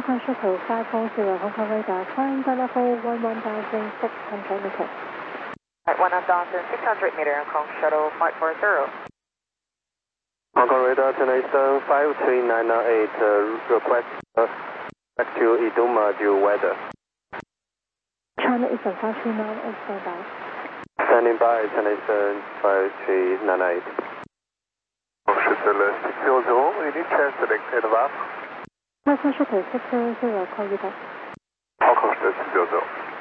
Kong Shuttle 540 Hong Kong radar, climb the level 11,600 meters. At 1,600 meter, Hong Kong Shuttle 540. Hong Kong radar 1087 53998, request back to Iduma due weather. China Eastern 539 standby. Standing by 1087 5398. Shuttle 600, you need chance select advance. Hong Kong Shuttle 600, call you back. Hong Kong Shuttle 600.